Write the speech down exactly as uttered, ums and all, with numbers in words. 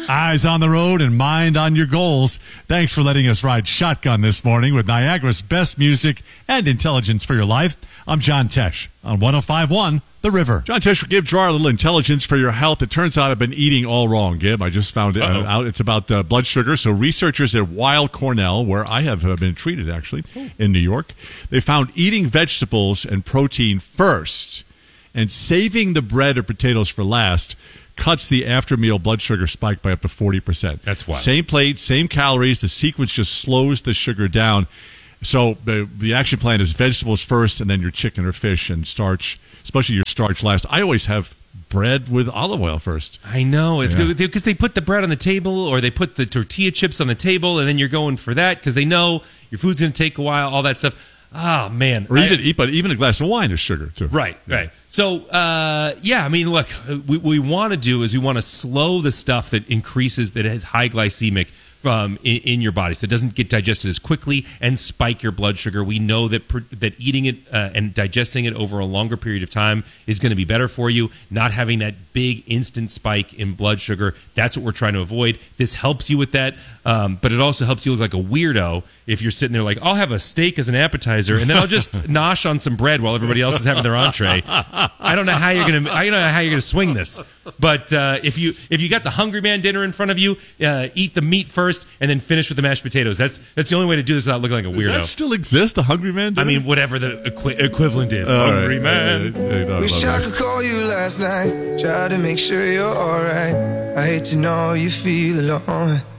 Eyes on the road and mind on your goals. Thanks for letting us ride shotgun this morning with Niagara's best music and intelligence for your life. I'm John Tesh on one oh five point one The River. John Tesh will give Jar a little intelligence for your health. It turns out I've been eating all wrong, Gib. I just found it uh, out. It's about uh, blood sugar. So researchers at Weill Cornell, where I have uh, been treated actually in New York, they found eating vegetables and protein first and saving the bread or potatoes for last cuts the after-meal blood sugar spike by up to forty percent. That's wild. Same plate, same calories. The sequence just slows the sugar down. So the the action plan is vegetables first and then your chicken or fish and starch, especially your starch last. I always have bread with olive oil first. I know. It's Yeah. good because they put the bread on the table or they put the tortilla chips on the table and then you're going for that because they know your food's going to take a while, all that stuff. Oh, man. Or even, I, but even a glass of wine is sugar, too. Right, yeah. right. So, uh, yeah, I mean, look, what we want to do is we want to slow the stuff that increases, that has high glycemic um, in, in your body, so it doesn't get digested as quickly and spike your blood sugar. We know that that eating it uh, and digesting it over a longer period of time is going to be better for you. Not having that big instant spike in blood sugar, that's what we're trying to avoid. This helps you with that, um, but it also helps you look like a weirdo if you're sitting there like, I'll have a steak as an appetizer, and then I'll just nosh on some bread while everybody else is having their entree. I don't know how you're gonna. I don't know how you're gonna swing this, but uh, if you if you got the Hungry Man dinner in front of you, uh, eat the meat first and then finish with the mashed potatoes. That's that's the only way to do this without looking like a weirdo. Does that still exist, the Hungry Man dinner? I mean, whatever the equi- equivalent is. All Hungry right. Man. Uh, uh, uh, Wish uh, I could call you last night, try to make sure you're alright. I hate to know you feel alone.